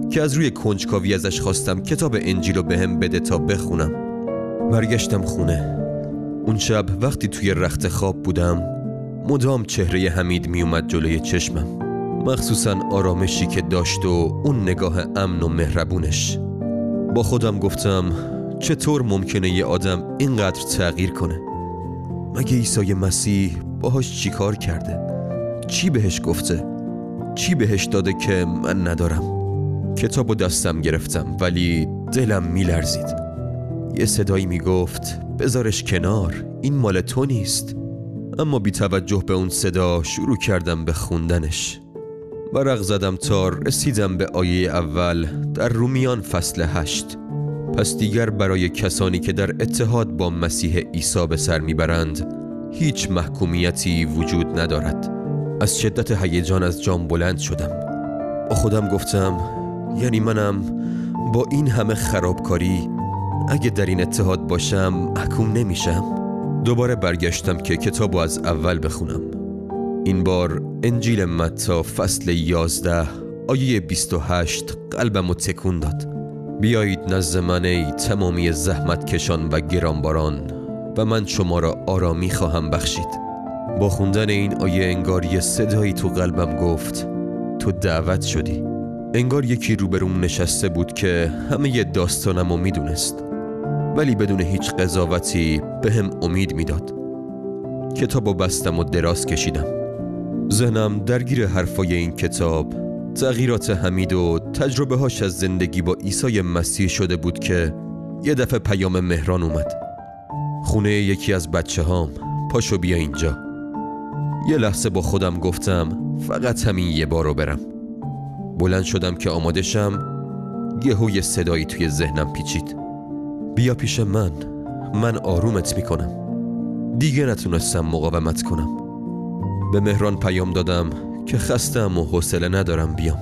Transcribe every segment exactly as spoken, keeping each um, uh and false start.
که از روی کنجکاوی ازش خواستم کتاب انجیل رو بهم بده تا بخونم. برگشتم خونه. اون شب وقتی توی رخت خواب بودم مدام چهره حمید می اومد جلوی چشمم، مخصوصا آرامشی که داشت و اون نگاه امن و مهربونش. با خودم گفتم چطور ممکنه یه آدم اینقدر تغییر کنه؟ مگه عیسی مسیح باهاش چی کار کرده؟ چی بهش گفته؟ چی بهش داده که من ندارم؟ کتابو دستم گرفتم ولی دلم میلرزید. یه صدایی میگفت بذارش کنار، این مال تو نیست. اما بی توجه به اون صدا شروع کردم به خوندنش. ورق زدم تا رسیدم به آیه اول در رومیان فصل هشت. پس دیگر برای کسانی که در اتحاد با مسیح عیسی به سر میبرند هیچ محکومیتی وجود ندارد. از شدت هیجان از جام بلند شدم. با خودم گفتم یعنی منم با این همه خرابکاری اگه در این اتحاد باشم محکوم نمیشم؟ دوباره برگشتم که کتابو از اول بخونم. این بار انجیل متی فصل یازده آیه بیست و هشت قلبمو تکون داد. بیایید نزد من ای تمامی زحمت کشان و گرانباران و من شما را آرامی خواهم بخشید. با خوندن این آیه انگار یه صدایی تو قلبم گفت تو دعوت شدی. انگار یکی روبروم نشسته بود که همه ی داستانمو میدونست ولی بدون هیچ قضاوتی به هم امید میداد. کتابو بستم و دراز کشیدم. ذهنم درگیر حرفای این کتاب، تغییرات حمید و تجربه هاش از زندگی با عیسی مسیح شده بود که یه دفعه پیام مهران اومد. خونه یکی از بچه هام، پاشو بیا اینجا. یه لحظه با خودم گفتم فقط همین یه بارو برم. بلند شدم که آماده شم، یهو یه صدایی توی ذهنم پیچید. بیا پیش من، من آرومت میکنم. دیگه نتونستم مقاومت کنم. به مهران پیام دادم که خستم و حوصله ندارم بیام.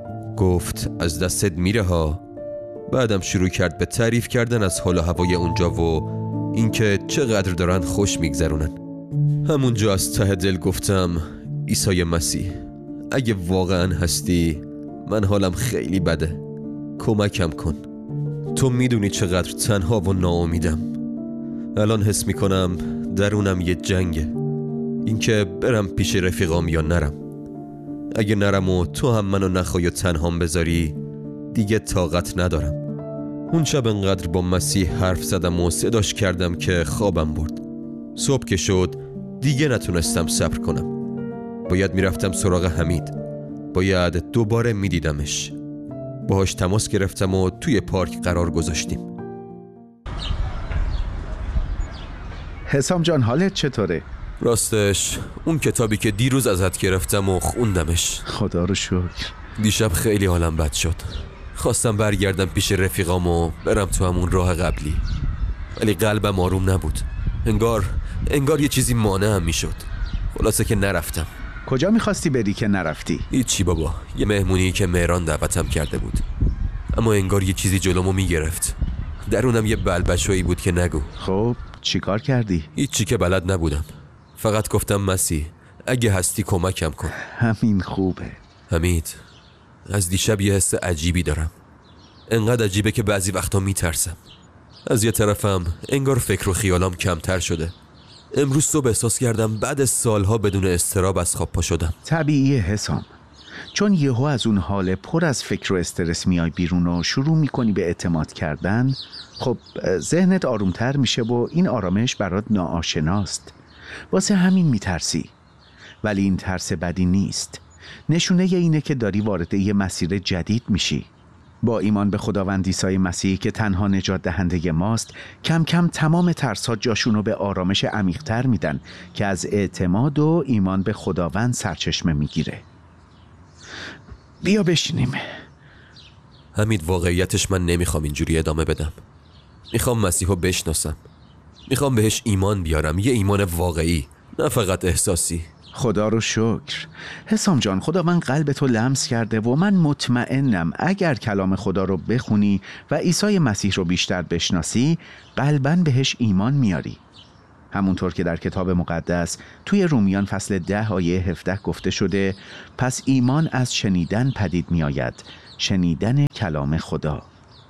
گفت از دستت میره ها. بعدم شروع کرد به تعریف کردن از حال و هوای اونجا و اینکه چقدر دارن خوش میگذرونن. همونجا از ته دل گفتم عیسی مسیح اگه واقعا هستی من حالم خیلی بده، کمکم کن. تو میدونی چقدر تنها و ناامیدم. الان حس میکنم درونم یه جنگه، اینکه برم پیش رفیقام یا نرم. اگه نرم و تو هم منو نخوای و تنهام بذاری دیگه طاقت ندارم. اون شب انقدر با مسیح حرف زدم و صداش کردم که خوابم برد. صبح که شد دیگه نتونستم صبر کنم. باید میرفتم سراغ حمید، باید دوباره میدیدمش. باهاش تماس گرفتم و توی پارک قرار گذاشتیم. حسام جان حالت چطوره؟ راستش اون کتابی که دیروز ازت گرفتم و خوندمش. خدا رو شکر. دیشب خیلی حالم بد شد. خواستم برگردم پیش رفیقام و برم تو همون راه قبلی، ولی قلبم آروم نبود. انگار انگار یه چیزی مانعم میشد. خلاصه که نرفتم. کجا میخواستی بری که نرفتی؟ هیچی بابا، یه مهمونی که مهران دعوتم کرده بود. اما انگار یه چیزی جلومو میگرفت. درونم یه بلبشویی بود که نگو. خب چی کار کردی؟ هیچی که بلد نبودم. فقط گفتم مسیح اگه هستی کمکم کن. همین خوبه. حمید، از دیشب یه حس عجیبی دارم. انقدر عجیبه که بعضی وقتا میترسم. از یه طرفم انگار فکر و خیالام کمتر شده. امروز صبح احساس کردم بعد سالها بدون اضطراب از خواب پا شدم. طبیعیه حسام، چون یهو از اون حال پر از فکر و استرس میای بیرون و شروع میکنی به اعتماد کردن. خب ذهنت آرومتر میشه و این آرامش برات ناآشناست. واسه همین میترسی. ولی این ترس بدی نیست. نشونه ی اینه که داری وارد یه مسیر جدید میشی. با ایمان به خداوند عیسی مسیح که تنها نجات دهنده ماست، کم کم تمام ترس‌ها جاشونو به آرامش عمیق‌تر میدن که از اعتماد و ایمان به خداوند سرچشمه میگیره. بیا بشینیم. حمید، واقعیتش من نمیخوام اینجوری ادامه بدم. میخوام مسیحو بشناسم. میخوام بهش ایمان بیارم، یه ایمان واقعی، نه فقط احساسی. خدا رو شکر. حسام جان، خداوند قلبتو لمس کرده و من مطمئنم اگر کلام خدا رو بخونی و عیسی مسیح رو بیشتر بشناسی قلباً بهش ایمان میاری. همونطور که در کتاب مقدس توی رومیان فصل ده آیه هفده گفته شده پس ایمان از شنیدن پدید می آید، شنیدن کلام خدا.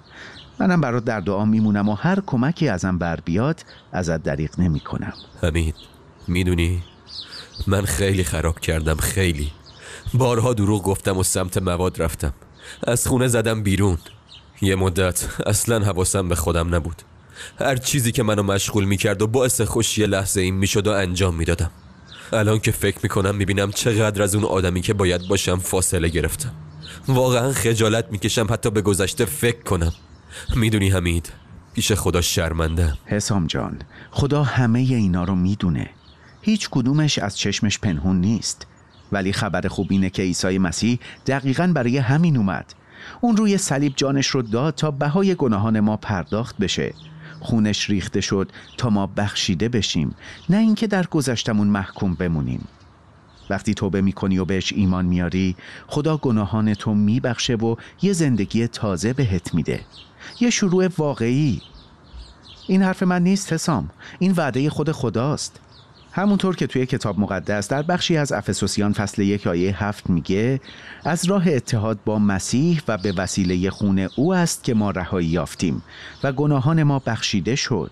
منم برات در دعا میمونم و هر کمکی ازم بر بیاد ازت دریغ نمی کنم. حمید، میدونی من خیلی خراب کردم، خیلی بارها دروغ گفتم و سمت مواد رفتم، از خونه زدم بیرون. یه مدت اصلا حواسم به خودم نبود، هر چیزی که منو مشغول میکرد و باعث خوشی لحظه این میشد و انجام میدادم. الان که فکر میکنم میبینم چقدر از اون آدمی که باید باشم فاصله گرفتم. واقعا خجالت میکشم حتی به گذشته فکر کنم. میدونی حمید، پیش خدا شرمندم. حسام جان، خدا همه اینا رو میدونه، هیچ کدومش از چشمش پنهون نیست. ولی خبر خوب اینه که عیسی مسیح دقیقاً برای همین اومد. اون روی صلیب جانش رو داد تا بهای گناهان ما پرداخت بشه. خونش ریخته شد تا ما بخشیده بشیم، نه اینکه در گذشتمون محکوم بمونیم. وقتی توبه میکنی و بهش ایمان میاری، خدا گناهان تو میبخشه و یه زندگی تازه بهت میده، یه شروع واقعی. این حرف من نیست حسام، این وعده خود خداست. همونطور که توی کتاب مقدس در بخشی از افسوسیان فصل یک آیه هفت میگه از راه اتحاد با مسیح و به وسیله خون او است که ما رهایی یافتیم و گناهان ما بخشیده شد.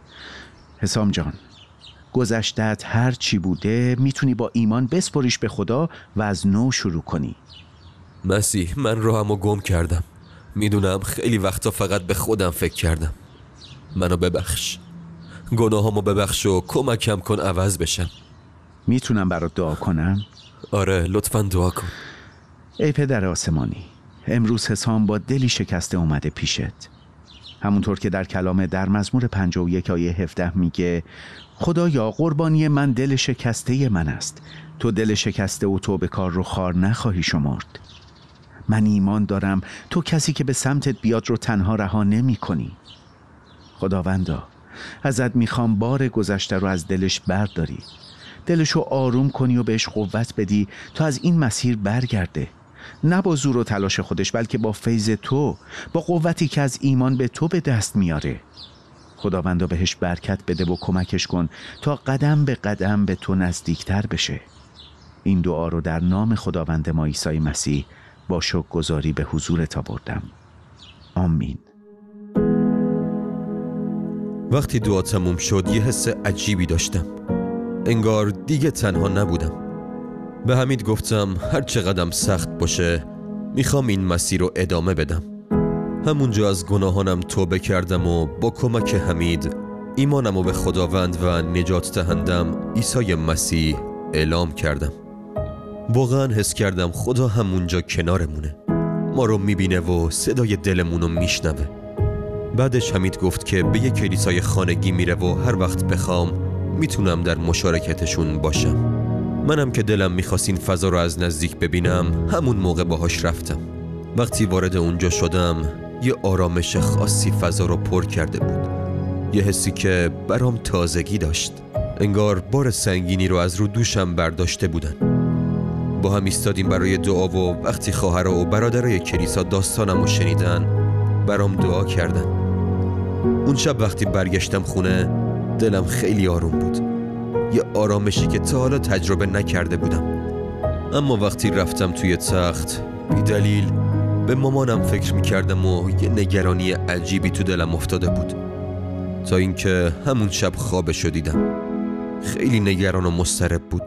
حسام جان، گذشتت هر چی بوده میتونی با ایمان بسپریش به خدا و از نو شروع کنی. مسیح، من راهمو گم کردم، میدونم خیلی وقتا فقط به خودم فکر کردم. منو ببخش، گناهامو ببخش و کمکم کن عوض بشم. میتونم برات دعا کنم؟ آره، لطفاً دعا کن. ای پدر آسمانی، امروز حسام با دلی شکسته اومده پیشت. همونطور که در کلام در مزمور پنجاه و یک آیه هفده میگه خدایا قربانی من دل شکسته من است، تو دل شکسته و تو به کار رو خار نخواهی شمرد. من ایمان دارم تو کسی که به سمتت بیاد رو تنها رها نمی کنی. خداوندا، ازت میخوام بار گذشته رو از دلش برداری، دلشو آروم کنی و بهش قوت بدی تا از این مسیر برگرده، نه با زور و تلاش خودش بلکه با فیض تو، با قوتی که از ایمان به تو به دست میاره. خداوندا بهش برکت بده و کمکش کن تا قدم به قدم به تو نزدیکتر بشه. این دعا رو در نام خداوند ما عیسی مسیح با شکرگزاری به حضورت آوردم. آمین. وقتی دعا تموم شد یه حس عجیبی داشتم، انگار دیگه تنها نبودم. به حمید گفتم هر چقدرم سخت باشه میخوام این مسیر رو ادامه بدم. همونجا از گناهانم توبه کردم و با کمک حمید ایمانم رو به خداوند و نجات دهندم عیسی مسیح اعلام کردم. واقعا حس کردم خدا همونجا کنارمونه، ما رو میبینه و صدای دلمون رو میشنوه. بعدش حمید گفت که به یک کلیسای خانگی میره و هر وقت بخوام میتونم در مشارکتشون باشم. منم که دلم میخواست این فضا رو از نزدیک ببینم همون موقع باهاش رفتم. وقتی وارد اونجا شدم یه آرامش خاصی فضا رو پر کرده بود، یه حسی که برام تازگی داشت، انگار بار سنگینی رو از رو دوشم برداشته بودن. با هم ایستادیم برای دعا و وقتی خواهرها و برادرای کلیسا داستانم رو شنیدن برام دعا کردن. اون شب وقتی برگشتم خونه دلم خیلی آروم بود، یه آرامشی که تا حالا تجربه نکرده بودم. اما وقتی رفتم توی تخت بی دلیل به مامانم فکر میکردم و یه نگرانی عجیبی تو دلم افتاده بود، تا اینکه همون شب خوابشو دیدم. خیلی نگران و مضطرب بود.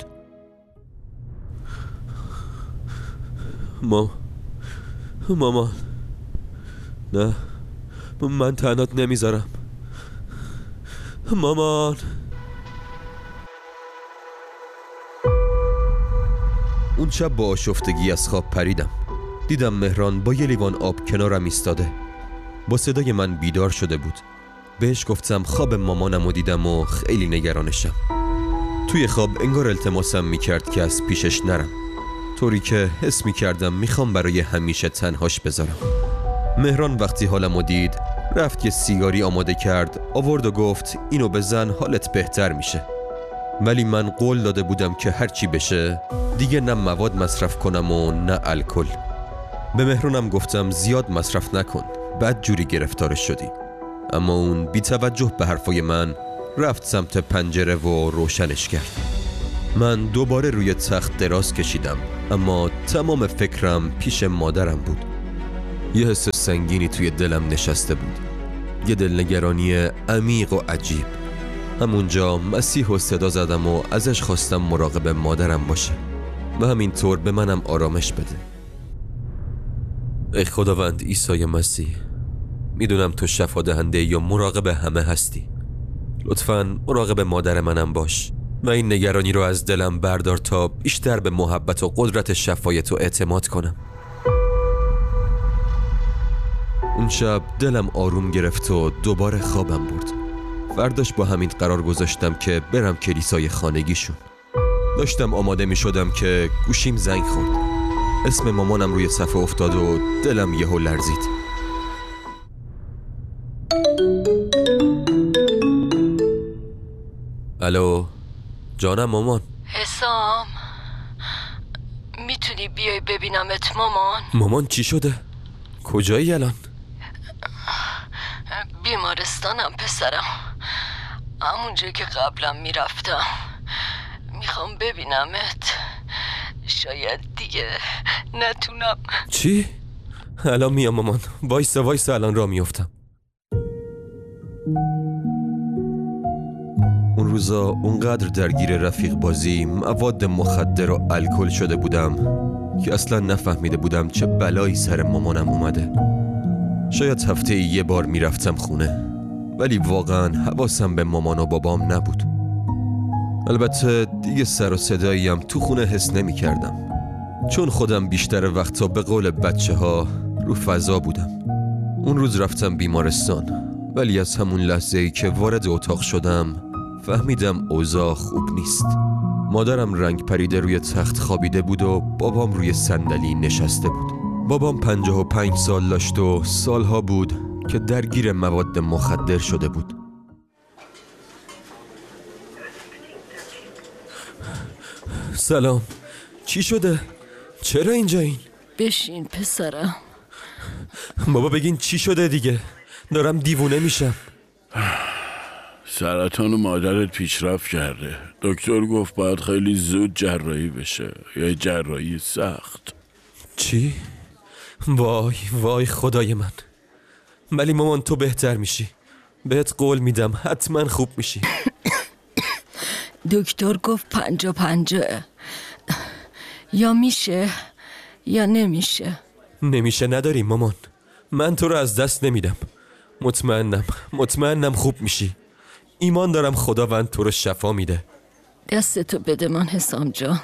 ما مامان، نه من تنهات نمیذارم. مامان. اون شب با آشفتگی از خواب پریدم. دیدم مهران با یه لیوان آب کنارم ایستاده. با صدای من بیدار شده بود. بهش گفتم خواب مامانم رو دیدم و خیلی نگرانشم. توی خواب انگار التماسم میکرد که از پیشش نرم، طوری که حس میکردم میخوام برای همیشه تنهاش بذارم. مهران وقتی حالمو دید رفت یه سیگاری آماده کرد، آورد و گفت اینو بزن حالت بهتر میشه. ولی من قول داده بودم که هرچی بشه دیگه نه مواد مصرف کنم و نه الکل. به مهرانم گفتم زیاد مصرف نکن، بد جوری گرفتارش شدی. اما اون بی توجه به حرفای من رفت سمت پنجره و روشنش کرد. من دوباره روی تخت دراز کشیدم، اما تمام فکرم پیش مادرم بود. یه حس سنگینی توی دلم نشسته بود، یه دلنگرانی عمیق و عجیب. همونجا مسیح رو صدا زدم و ازش خواستم مراقب مادرم باشه و همینطور به منم آرامش بده. ای خداوند عیسی مسیح، میدونم تو شفا دهنده یا مراقب همه هستی. لطفاً مراقب مادر منم باش و این نگرانی رو از دلم بردار تا بیشتر به محبت و قدرت شفای تو اعتماد کنم. اون شب دلم آروم گرفت و دوباره خوابم برد. فرداش با همین قرار گذاشتم که برم کلیسای خانگیشون. داشتم آماده می شدم که گوشیم زنگ خورد. اسم مامانم روی صفحه افتاد و دلم یهو لرزید. الو جانم مامان. حسام، میتونی بیای ببینمت مامان؟ مامان چی شده؟ کجایی الان؟ بیمارستانم پسرم، همونجا که قبلا میرفتم. میخوام ببینمت، شاید دیگه نتونم. چی؟ الان میام مامان، وایسا وایسا الان را میافتم. اون روزا اونقدر درگیر رفیق بازی، مواد مخدر و الکل شده بودم که اصلا نفهمیده بودم چه بلایی سر مامانم اومده. شاید هفته یه بار میرفتم خونه، ولی واقعا حواسم به مامان و بابام نبود. البته دیگه سر و صدایی هم تو خونه حس نمی کردم، چون خودم بیشتر وقتا به قول بچه ها رو فضا بودم. اون روز رفتم بیمارستان، ولی از همون لحظه ای که وارد اتاق شدم فهمیدم اوضاع خوب نیست. مادرم رنگ پریده روی تخت خوابیده بود و بابام روی صندلی نشسته بود. بابام پنجاه و پنج سال داشت و سالها بود که درگیر مواد مخدر شده بود. سلام، چی شده؟ چرا اینجا این؟ بشین پسرم. بابا بگین چی شده دیگه، دارم دیوونه میشم. سرطان مادرت پیشرفت کرده. دکتر گفت باید خیلی زود جراحی بشه، یه جراحی سخت. چی؟ وای وای خدای من. ولی مامان تو بهتر میشی، بهت قول میدم حتما خوب میشی. دکتر گفت پنجا پنجاه، یا میشه یا نمیشه. نمیشه نداریم مامان، من تو رو از دست نمیدم. مطمئنم مطمئنم خوب میشی. ایمان دارم خداوند تو رو شفا میده. دستتو بده من حسام جان.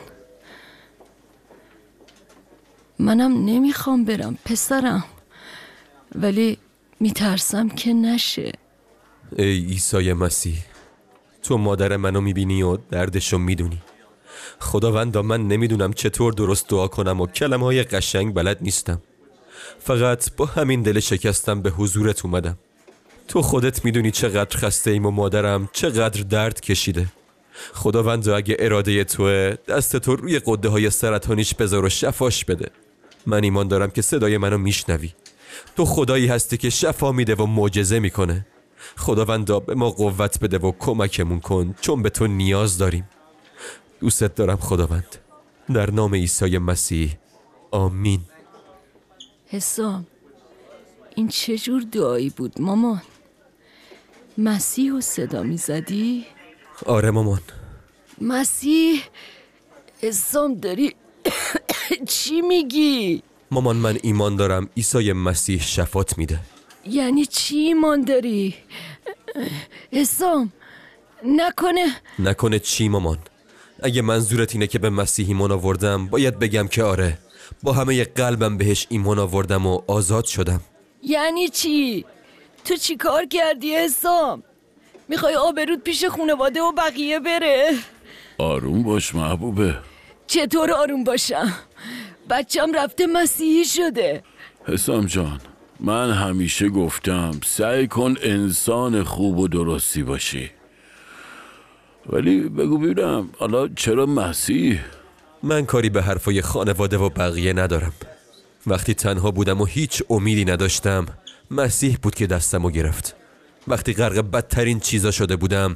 منم نمیخوام برم پسرم، ولی میترسم که نشه. ای عیسی مسیح، تو مادر منو میبینی و دردشو میدونی. خداوندا من نمیدونم چطور درست دعا کنم و کلمه های قشنگ بلد نیستم. فقط با همین دل شکستم به حضورت اومدم. تو خودت میدونی چقدر خسته ایم و مادرم چقدر درد کشیده. خداوندا اگه اراده توه، دست تو روی قده های سرطانیش بذار و شفاش بده. من ایمان دارم که صدای منو میشنوی. تو خدایی هستی که شفا میده و معجزه میکنه. خداوندا به ما قوت بده و کمکمون کن، چون به تو نیاز داریم. دوست دارم خداوند، در نام عیسی مسیح، آمین. حسام، این چجور دعایی بود مامان؟ مسیح رو صدا میزدی؟ آره مامان. مسیح؟ حسام داری چی میگی؟ مامان من ایمان دارم عیسی مسیح شفات میده. یعنی چی ایمان داری؟ حسام نکنه نکنه چی مامان؟ اگه منظورت اینه که به مسیح ایمان آوردم، باید بگم که آره، با همه قلبم بهش ایمان آوردم و آزاد شدم. یعنی چی؟ تو چی کار کردی حسام؟ میخوای آبرود پیش خانواده و بقیه بره؟ آروم باش محبوبه. چطور آروم باشم؟ بچم رفته مسیحی شده. حسام جان، من همیشه گفتم سعی کن انسان خوب و درستی باشی، ولی بگو ببینم حالا چرا مسیح؟ من کاری به حرفای خانواده و بقیه ندارم. وقتی تنها بودم و هیچ امیدی نداشتم، مسیح بود که دستمو گرفت. وقتی غرق بدترین چیزا شده بودم،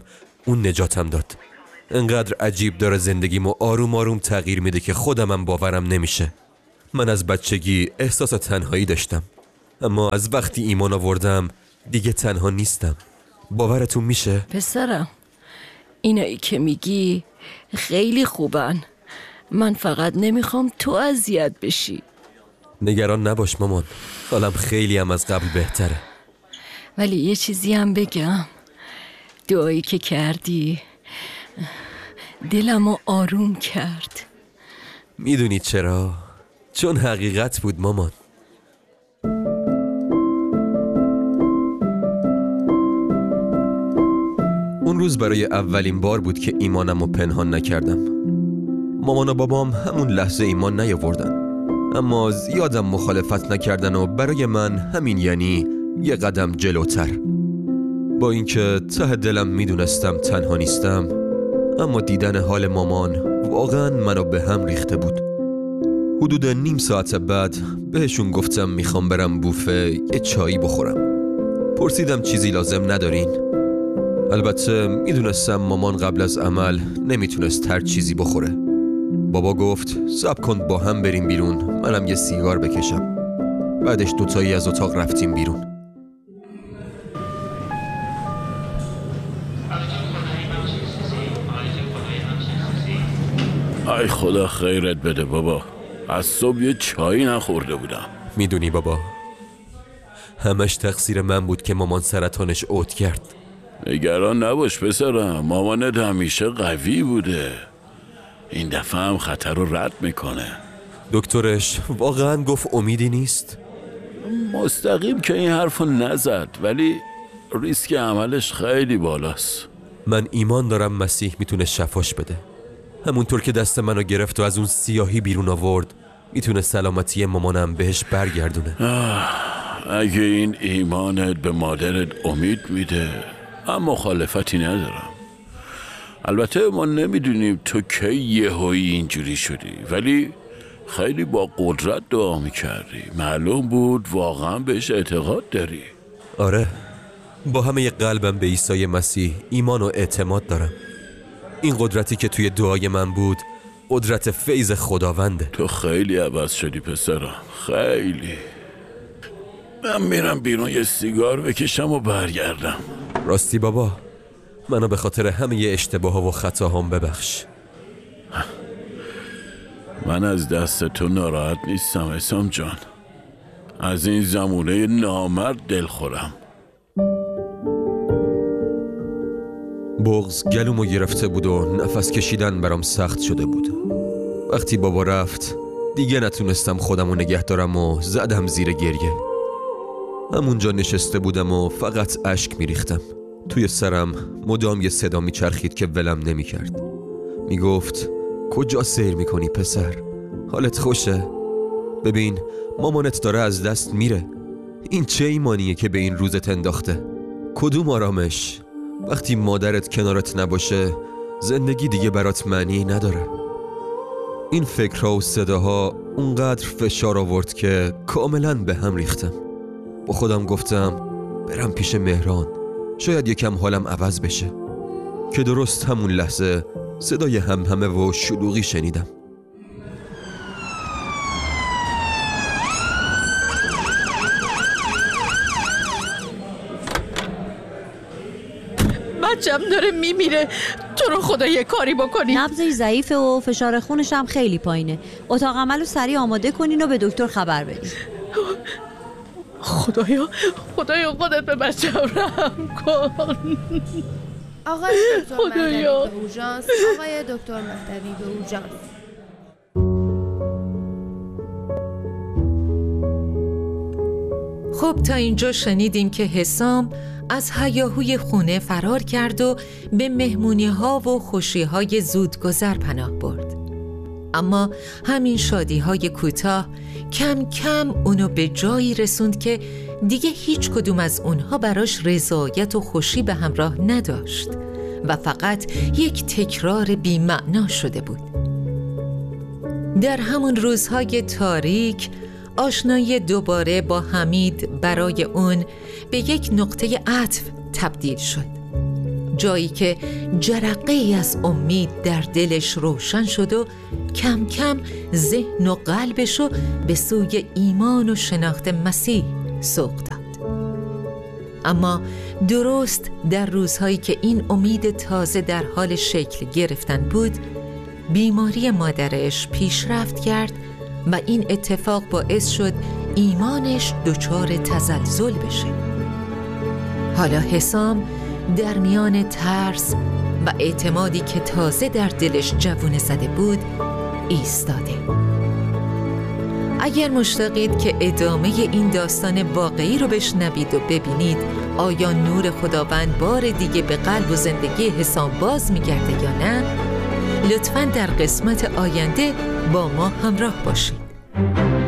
اون نجاتم داد. انقدر عجیب داره زندگیمو آروم آروم تغییر میده که خودمم باورم نمیشه. من از بچگی احساس تنهایی داشتم، اما از وقتی ایمان آوردم دیگه تنها نیستم. باورتون میشه؟ پسرم، اینایی که میگی خیلی خوبن. من فقط نمیخوام تو اذیت بشی. نگران نباش مامان، حالم خیلی هم از قبل بهتره. ولی یه چیزی هم بگم، دعایی که کردی دلمو آروم کرد. میدونی چرا؟ چون حقیقت بود مامان. اون روز برای اولین بار بود که ایمانمو پنهان نکردم. مامان و بابام همون لحظه ایمان نیاوردن، اما زیادم مخالفت نکردن و برای من همین یعنی یه قدم جلوتر. با اینکه ته دلم میدونستم تنها نیستم، اما دیدن حال مامان واقعا منو به هم ریخته بود. حدود نیم ساعت بعد بهشون گفتم میخوام برم بوفه یه چایی بخورم. پرسیدم چیزی لازم ندارین؟ البته میدونستم مامان قبل از عمل نمیتونست هر چیزی بخوره. بابا گفت صبر کن با هم بریم بیرون، منم یه سیگار بکشم. بعدش دوتایی از اتاق رفتیم بیرون. ای خدا خیرت بده بابا، از صبح یه چایی نخورده بودم. میدونی بابا، همش تقصیر من بود که مامان سرطانش عود کرد. نگران نباش پسرم، مامانت همیشه قوی بوده. این دفعه هم خطر رو رد میکنه. دکترش واقعا گفت امیدی نیست؟ مستقیم که این حرف رو نزد، ولی ریسک عملش خیلی بالاست. من ایمان دارم مسیح میتونه شفاش بده. همونطور که دست منو گرفت و از اون سیاهی بیرون آورد، میتونه سلامتی مامانم بهش برگردونه. اگه این ایمانت به مادرت امید میده، من مخالفتی ندارم. البته ما نمیدونیم تو کی یهویی اینجوری شدی، ولی خیلی با قدرت دعا میکردی. معلوم بود واقعا بهش اعتقاد داری. آره، با همه قلبم به عیسی مسیح ایمان و اعتماد دارم. این قدرتی که توی دعای من بود قدرت فیض خداونده. تو خیلی عوض شدی پسرم، خیلی. من میرم بیرون یه سیگار بکشم و برگردم. راستی بابا، منو به خاطر همه اشتباه و خطاهام ببخش. من از دست تو ناراحت نیستم حسام جان. از این زمونه نامرد دل خورم. بغض گلومو گرفته بود و نفس کشیدن برام سخت شده بود. وقتی بابا رفت دیگه نتونستم خودمو نگه دارم و زدم زیر گریه. همونجا نشسته بودم و فقط اشک میریختم. توی سرم مدام یه صدا میچرخید که ولم نمیکرد. میگفت کجا سیر میکنی پسر؟ حالت خوشه؟ ببین مامانت داره از دست میره. این چه ایمانیه که به این روزت انداخته؟ کدوم آرامش؟ وقتی مادرت کنارت نباشه زندگی دیگه برات معنی نداره. این فکرها و صداها اونقدر فشار آورد که کاملا به هم ریختم. با خودم گفتم برم پیش مهران، شاید یکم حالم عوض بشه. که درست همون لحظه صدای همهمه و شلوغی شنیدم. بچم داره میمیره، تو رو خدا یه کاری بکنی. نبضش ضعیفه و فشار خونش هم خیلی پایینه. اتاق عمل رو سریع آماده کنین و به دکتر خبر بدین. خدایا خدایا خودت به بچم رحم کن. آقای دکتر مهدوی به اورژانس. آقای دکتر مهدوی به اورژانس. خب تا اینجا شنیدیم که حسام از هیاهوی خونه فرار کرد و به مهمونی ها و خوشی های زودگذر پناه برد. اما همین شادی های کوتاه کم کم اونو به جایی رسوند که دیگه هیچ کدوم از اونها براش رضایت و خوشی به همراه نداشت و فقط یک تکرار بی‌معنا شده بود. در همون روزهای تاریک آشنایی دوباره با حمید برای اون به یک نقطه عطف تبدیل شد. جایی که جرقه ای از امید در دلش روشن شد و کم کم ذهن و قلبشو به سوی ایمان و شناخت مسیح سوق داد. اما درست در روزهایی که این امید تازه در حال شکل گرفتن بود، بیماری مادرش پیشرفت کرد و این اتفاق باعث شد ایمانش دچار تزلزل بشه. حالا حسام در میان ترس و اعتمادی که تازه در دلش جوونه زده بود ایستاده. اگر مشتاقید که ادامه این داستان واقعی رو بشنوید و ببینید آیا نور خداوند بار دیگه به قلب و زندگی حسام باز میگرده یا نه، لطفاً در قسمت آینده با ما همراه باشید.